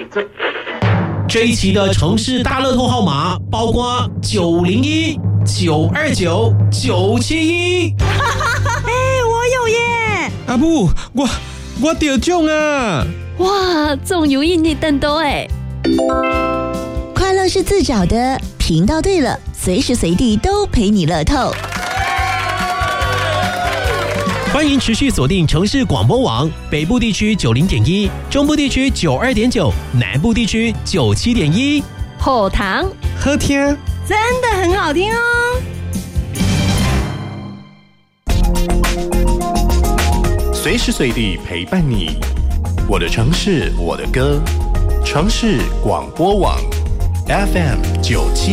这一期的城市大乐透号码包括901、929、971。 我有耶！ 阿母，我得中啊！ 哇，中有印你等多哎！ 快乐是自找的，频道对了，随时随地都陪你乐透。 欢迎持续锁定城市广播网，北部地区90.1，中部地区92.9，南部地区97.1。 后堂好听， 真的很好听哦！ 随时随地陪伴你，我的城市，我的歌，城市广播网 FM 97。